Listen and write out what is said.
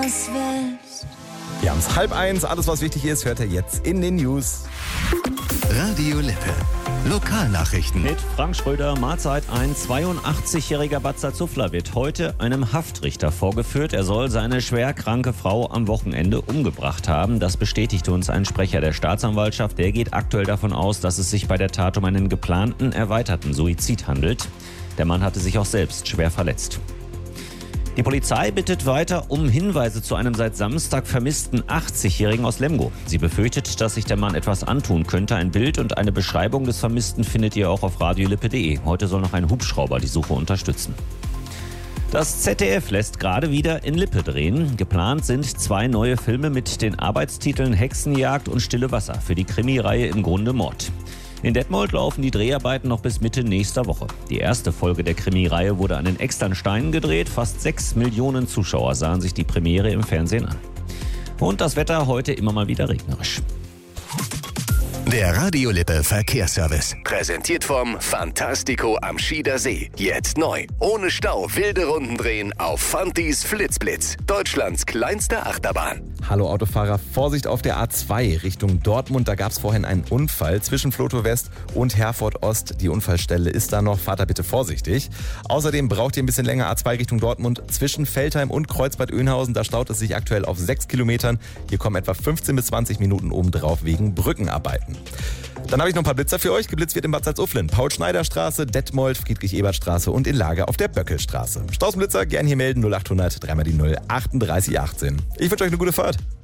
Wir haben es 12:30. Alles, was wichtig ist, hört ihr jetzt in den News. Radio Lippe. Lokalnachrichten. Mit Frank Schröder, Mahlzeit. Ein 82-jähriger Bad Salzuflen wird heute einem Haftrichter vorgeführt. Er soll seine schwerkranke Frau am Wochenende umgebracht haben. Das bestätigte uns ein Sprecher der Staatsanwaltschaft. Der geht aktuell davon aus, dass es sich bei der Tat um einen geplanten, erweiterten Suizid handelt. Der Mann hatte sich auch selbst schwer verletzt. Die Polizei bittet weiter um Hinweise zu einem seit Samstag vermissten 80-Jährigen aus Lemgo. Sie befürchtet, dass sich der Mann etwas antun könnte. Ein Bild und eine Beschreibung des Vermissten findet ihr auch auf radiolippe.de. Heute soll noch ein Hubschrauber die Suche unterstützen. Das ZDF lässt gerade wieder in Lippe drehen. Geplant sind 2 neue Filme mit den Arbeitstiteln Hexenjagd und Stille Wasser für die Krimireihe Im Grunde Mord. In Detmold laufen die Dreharbeiten noch bis Mitte nächster Woche. Die erste Folge der Krimireihe wurde an den Externsteinen gedreht. Fast 6 Millionen Zuschauer sahen sich die Premiere im Fernsehen an. Und das Wetter heute immer mal wieder regnerisch. Der Radio Lippe Verkehrsservice. Präsentiert vom Fantastico am Schieder See. Jetzt neu. Ohne Stau wilde Runden drehen auf Fantis Flitzblitz. Deutschlands kleinste Achterbahn. Hallo Autofahrer, Vorsicht auf der A2 Richtung Dortmund. Da gab es vorhin einen Unfall zwischen Flotow West und Herford Ost. Die Unfallstelle ist da noch. Fahrt da bitte vorsichtig. Außerdem braucht ihr ein bisschen länger A2 Richtung Dortmund zwischen Veltheim und Kreuzbad Oeynhausen. Da staut es sich aktuell auf 6 Kilometern. Hier kommen etwa 15 bis 20 Minuten obendrauf wegen Brückenarbeiten. Dann habe ich noch ein paar Blitzer für euch. Geblitzt wird in Bad Salzuflen, Paul-Schneider-Straße, Detmold, Friedrich-Ebert-Straße und in Lager auf der Böckelstraße. Straußenblitzer, gern hier melden, 0800 3 mal die 0 38 18. Ich wünsche euch eine gute Fahrt.